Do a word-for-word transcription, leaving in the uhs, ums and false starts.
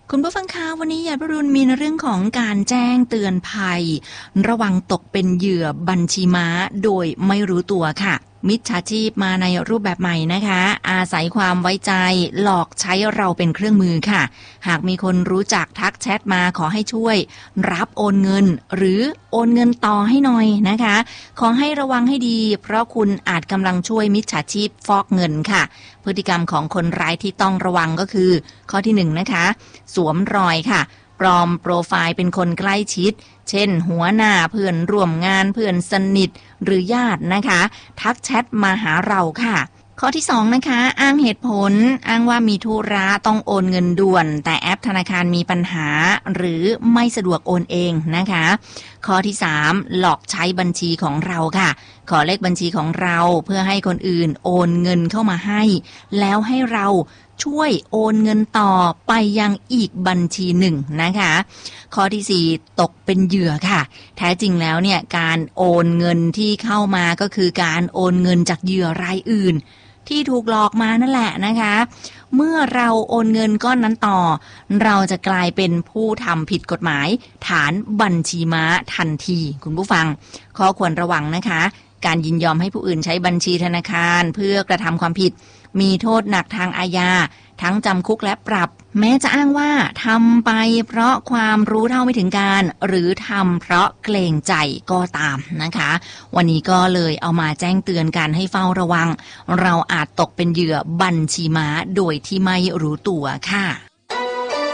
คุณผู้ฟังคะวันนี้ยายประรุณมีในเรื่องของการแจ้งเตือนภัยระวังตกเป็นเหยื่อบัญชีม้าโดยไม่รู้ตัวค่ะมิจฉาชีพมาในรูปแบบใหม่นะคะอาศัยความไว้ใจหลอกใช้เราเป็นเครื่องมือค่ะหากมีคนรู้จักทักแชทมาขอให้ช่วยรับโอนเงินหรือโอนเงินต่อให้หน่อยนะคะขอให้ระวังให้ดีเพราะคุณอาจกำลังช่วยมิจฉาชีพฟอกเงินค่ะพฤติกรรมของคนร้ายที่ต้องระวังก็คือข้อที่หนึ่งนะคะสวมรอยค่ะปลอมโปรไฟล์เป็นคนใกล้ชิดเช่นหัวหน้าเพื่อนร่วมงานเพื่อนสนิทหรือญาตินะคะทักแชทมาหาเราค่ะข้อที่สองนะคะอ้างเหตุผลอ้างว่ามีธุระต้องโอนเงินด่วนแต่แอปธนาคารมีปัญหาหรือไม่สะดวกโอนเองนะคะข้อที่สามหลอกใช้บัญชีของเราค่ะขอเลขบัญชีของเราเพื่อให้คนอื่นโอนเงินเข้ามาให้แล้วให้เราช่วยโอนเงินต่อไปยังอีกบัญชีหนึ่งนะคะข้อที่สี่ตกเป็นเหยื่อค่ะแท้จริงแล้วเนี่ยการโอนเงินที่เข้ามาก็คือการโอนเงินจากเหยื่อรายอื่นที่ถูกหลอกมานั่นแหละนะคะเมื่อเราโอนเงินก้อนนั้นต่อเราจะกลายเป็นผู้ทำผิดกฎหมายฐานบัญชีม้าทันทีคุณผู้ฟังข้อควรระวังนะคะการยินยอมให้ผู้อื่นใช้บัญชีธนาคารเพื่อกระทำความผิดมีโทษหนักทางอาญาทั้งจำคุกและปรับแม้จะอ้างว่าทำไปเพราะความรู้เท่าไม่ถึงการหรือทำเพราะเกรงใจก็ตามนะคะวันนี้ก็เลยเอามาแจ้งเตือนกันให้เฝ้าระวังเราอาจตกเป็นเหยื่อบัญชีม้าโดยที่ไม่รู้ตัวค่ะ